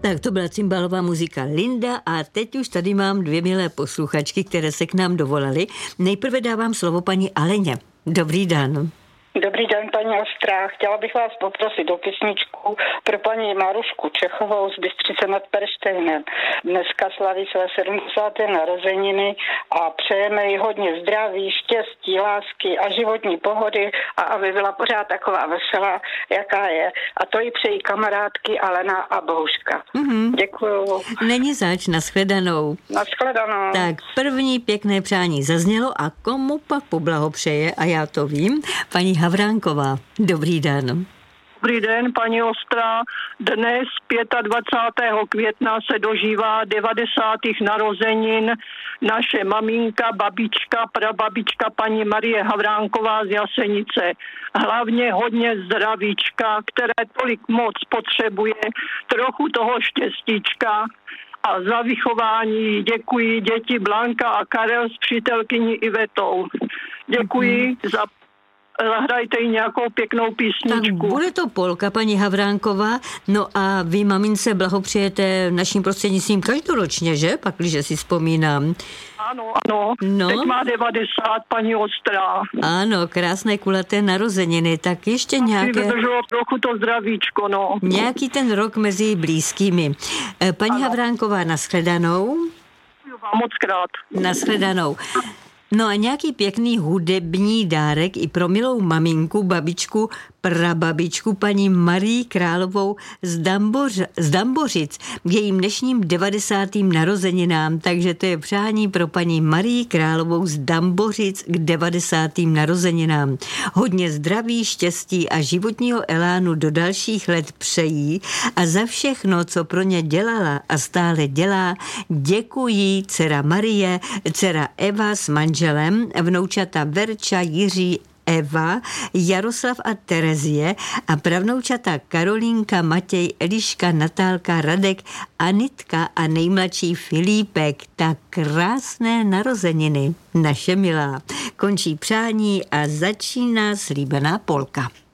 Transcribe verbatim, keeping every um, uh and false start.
Tak to byla cymbálová muzika Linda a teď už tady mám dvě milé posluchačky, které se k nám dovolaly. Nejprve dávám slovo paní Aleně. Dobrý den. Dobrý den, paní Ostrá. Chtěla bych vás poprosit o písničku pro paní Marušku Čechovou z Bystřice nad Perštejnem. Dneska slaví své sedmdesáté narozeniny a přejeme jí hodně zdraví, štěstí, lásky a životní pohody a aby byla pořád taková veselá, jaká je. A to jí přejí kamarádky Alena a Bohuška. Mm-hmm. Děkuju. Není zač, nashledanou. Nashledanou. Tak první pěkné přání zaznělo a komu pak poblahopřeje, a já to vím, paní Havránková. Dobrý den. Dobrý den, paní Ostrá. Dnes dvacátého pátého května se dožívá devadesátých narozenin naše maminka, babička, prababička paní Marie Havránková z Jasenice. Hlavně hodně zdravíčka, které tolik moc potřebuje, trochu toho štěstíčka. A za vychování děkuji děti Blanka a Karel s přítelkyní Ivetou. Děkuji mm. za zahrajte jí nějakou pěknou písničku. Tak bude to polka, paní Havránková. No a vy, mamince, blahopřejete naším prostřednictvím každoročně, že? Pak, když si vzpomínám. Ano, ano. No. Teď má devadesát, paní Ostrá. Ano, krásné kulaté narozeniny. Tak ještě tak nějaké... vydrželo trochu to zdravíčko, no. Nějaký ten rok mezi blízkými. Paní ano. Havránková, nashledanou. Děkuji vám moc krát. Nashledanou. No a nějaký pěkný hudební dárek i pro milou maminku, babičku, prababičku paní Marii Královou z, Damboř, z Dambořic k jejím dnešním devadesátým narozeninám. Takže to je přání pro paní Marii Královou z Dambořic k devadesátým narozeninám. Hodně zdraví, štěstí a životního elánu do dalších let přejí a za všechno, co pro ně dělala a stále dělá, děkují dcera Marie, dcera Eva s manželem, vnoučata Verča, Jiří, Eva, Jaroslav a Terezie a pravnoučata Karolínka, Matěj, Eliška, Natálka, Radek, Anitka a nejmladší Filipek. Tak krásné narozeniny, naše milá. Končí přání a začíná slíbená polka.